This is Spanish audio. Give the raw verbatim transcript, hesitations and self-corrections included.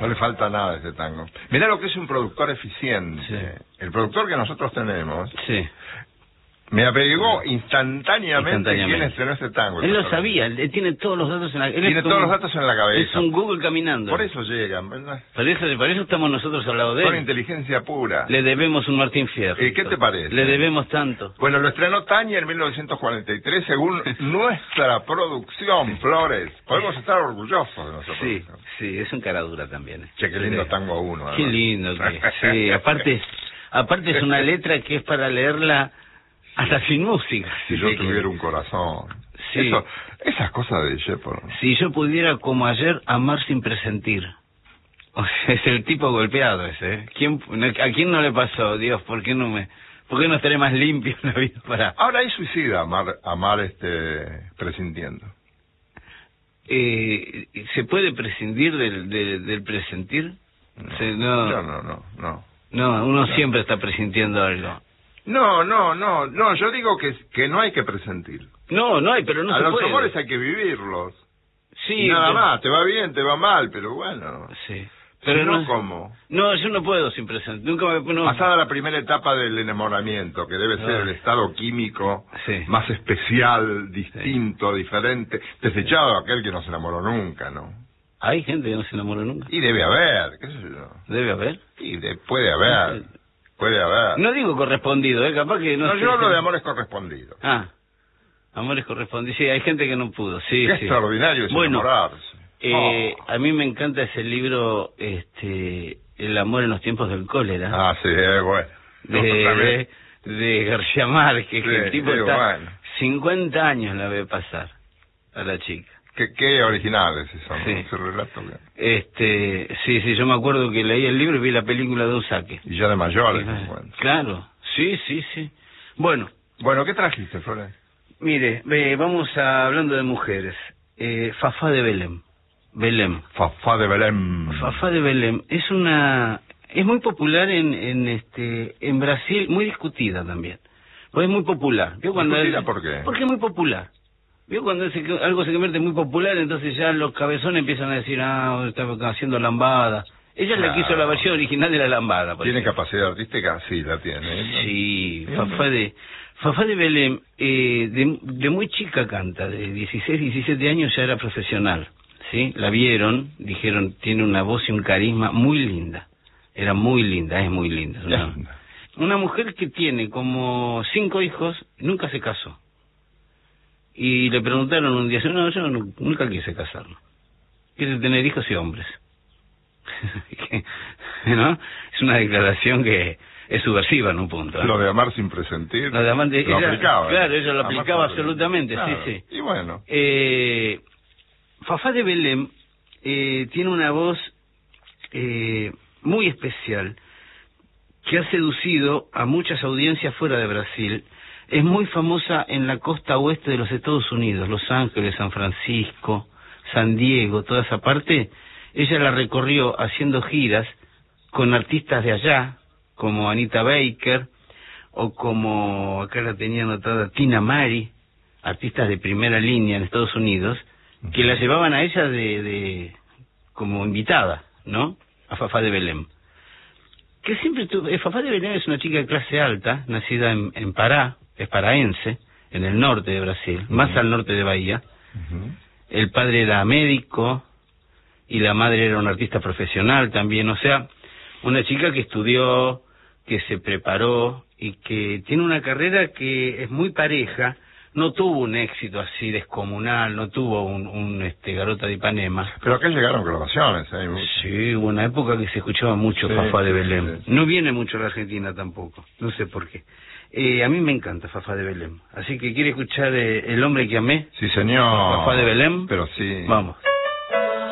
le falta nada a este tango. Mirá lo que es un productor eficiente. Sí. El productor que nosotros tenemos... Sí. Me averiguó instantáneamente, instantáneamente quién estrenó ese tango. Él lo sabía, él tiene todos los datos en la cabeza. Tiene todos los datos en la cabeza. Es un Google caminando. Por eso llegan, ¿verdad? Por eso, por eso estamos nosotros al lado de él. Con inteligencia pura. Le debemos un Martín Fierro. ¿Y qué te parece? Le debemos tanto. Bueno, lo estrenó Tania en mil novecientos cuarenta y tres, según nuestra producción, Flores. Podemos estar orgullosos de nosotros. Sí, sí, es un cara dura también. ¿eh? Che, qué lindo sí. tango uno. Qué lindo que sí, aparte, aparte es una letra que es para leerla hasta sin música. Si yo tuviera un corazón. Sí. Eso, esas cosas de Shepard. Si yo pudiera, como ayer, amar sin presentir. O sea, es el tipo golpeado ese, ¿eh? ¿Quién, ¿A quién no le pasó? Dios, ¿por qué no me, por qué no estaré más limpio en la vida para...? Ahora hay suicida amar, amar este, presintiendo. Eh, ¿Se puede prescindir del, del, del presentir? No, Se, no, no, no, no, no. No, uno no. siempre está presintiendo algo. No, no, no, no, yo digo que, que no hay que presentir. No, no hay, pero no a se los puede. amores hay que vivirlos. Sí, nada pero... más, te va bien, te va mal, pero bueno. Sí. Pero si no, no, ¿cómo? No, yo no puedo sin presentir. Nunca me... No. Pasada la primera etapa del enamoramiento, que debe ser ah. el estado químico sí. más especial, distinto, sí. diferente, desechado de aquel que no se enamoró nunca, ¿no? Hay gente que no se enamoró nunca. Y debe haber, qué sé yo. Debe haber. Y de, puede haber. Puede haber. No digo correspondido, ¿eh? Capaz que no... No, sé, yo hablo si... de amores correspondidos. Ah, amores correspondidos. Sí, hay gente que no pudo, sí, Qué sí. extraordinario es bueno, enamorarse. Eh, oh. A mí me encanta ese libro, este, El amor en los tiempos del cólera. Ah, sí, eh, bueno. De, de, de García Márquez, sí, que el tipo sí, está bueno. cincuenta años la ve pasar a la chica. Qué, qué originales son, sí. ese relato. Este, sí, sí, yo me acuerdo que leí el libro y vi la película de Usaque. Y ya de mayores. Sí, bueno. Claro, sí, sí, sí. Bueno. Bueno, ¿qué trajiste, Flores? Mire, eh, vamos a, hablando de mujeres. Eh, Fafá de Belém. Belém. Fafá de Belém. Fafá de Belém es una, es muy popular en, en este, en Brasil, muy discutida también. Pues es muy popular. ¿Vio cuando ¿Discutida es, por qué? Porque es muy popular. ¿Vio cuando se, algo se convierte muy popular, entonces ya los cabezones empiezan a decir, ah, está haciendo lambada. Ella es la que hizo la versión original de la lambada. ¿Tiene ejemplo. capacidad artística? Sí, la tiene. ¿no? Sí, Fafá de, Fafá de Belém, eh, de, de muy chica canta, de dieciséis, diecisiete años ya era profesional. ¿Sí? La vieron, dijeron, tiene una voz y un carisma muy linda. Era muy linda, es muy linda. Una, una mujer que tiene como cinco hijos, nunca se casó. Y le preguntaron un día, no, yo nunca quise casarme. Quise tener hijos y hombres. ¿No? Es una declaración que es subversiva en un punto. ¿eh? Lo de amar sin presentir. Lo de amar de, lo ella, aplicaba. Claro, ella lo amar aplicaba absolutamente, claro. sí, sí. Y bueno. Eh, Fafá de Belém eh, tiene una voz eh, muy especial que ha seducido a muchas audiencias fuera de Brasil. Es muy famosa en la costa oeste de los Estados Unidos, Los Ángeles, San Francisco, San Diego, toda esa parte. Ella la recorrió haciendo giras con artistas de allá, como Anita Baker, o como, acá la tenía anotada, Tina Mari, artistas de primera línea en Estados Unidos, que la llevaban a ella de, de como invitada, ¿no? A Fafá de Belém. Que siempre tuvo, Fafá de Belém es una chica de clase alta, nacida en, en Pará, es paraense, en el norte de Brasil, uh-huh. más al norte de Bahía. Uh-huh. El padre era médico y la madre era una artista profesional también, o sea, una chica que estudió, que se preparó y que tiene una carrera que es muy pareja. No tuvo un éxito así descomunal, no tuvo un, un este Garota de Ipanema. Pero acá llegaron grabaciones, ¿eh? Sí, hubo una época que se escuchaba mucho sí, Fafá de Belém. Sí, sí. No viene mucho a la Argentina tampoco, no sé por qué. Eh, a mí me encanta Fafá de Belém. Así que, ¿quiere escuchar eh, El hombre que amé? Sí, señor. Fafá de Belém. Pero sí. Vamos.